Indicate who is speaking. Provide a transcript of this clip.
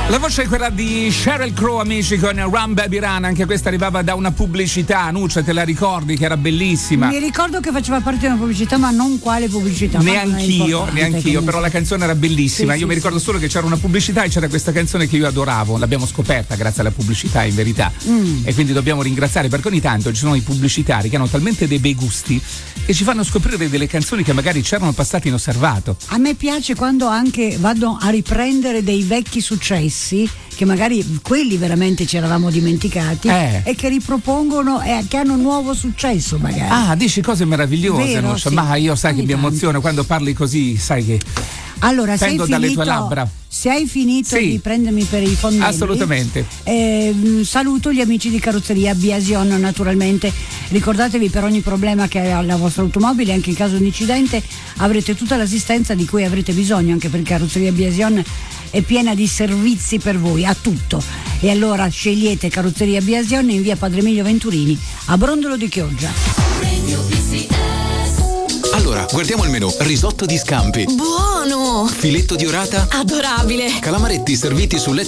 Speaker 1: La voce è quella di Sheryl Crow, amici, con Run Baby Run. Anche questa arrivava da una pubblicità. Nuccia, te la ricordi che era bellissima?
Speaker 2: Mi ricordo che faceva parte di una pubblicità, ma non quale pubblicità.
Speaker 1: Neanch'io, però la canzone era bellissima.
Speaker 2: Sì,
Speaker 1: io mi ricordo solo che c'era una pubblicità e c'era questa canzone che io adoravo. L'abbiamo scoperta grazie alla pubblicità, in verità. E quindi dobbiamo ringraziare, perché ogni tanto ci sono i pubblicitari che hanno talmente dei bei gusti che ci fanno scoprire delle canzoni che magari c'erano passate inosservato.
Speaker 2: A me piace quando anche vanno a riprendere dei vecchi successi che magari quelli veramente ci eravamo dimenticati e che ripropongono e che hanno nuovo successo magari.
Speaker 1: Ah, dici cose meravigliose.
Speaker 2: Vero, sì.
Speaker 1: Ma io sai che mi emoziono quando parli così, sai che
Speaker 2: allora,
Speaker 1: pendo dalle tue labbra.
Speaker 2: Se hai finito
Speaker 1: Sì.
Speaker 2: di prendermi per i fondelli,
Speaker 1: Assolutamente.
Speaker 2: Saluto gli amici di Carrozzeria Biasion, naturalmente. Ricordatevi, per ogni problema che ha la vostra automobile, anche in caso di incidente, avrete tutta l'assistenza di cui avrete bisogno, anche perché Carrozzeria Biasion è piena di servizi per voi, a tutto. E allora scegliete Carrozzeria Biasion in via Padre Emilio Venturini, a Brondolo di Chioggia.
Speaker 3: Allora, guardiamo il menù. Risotto di scampi.
Speaker 4: Buono!
Speaker 3: Filetto di orata.
Speaker 4: Adorabile!
Speaker 3: Calamaretti serviti su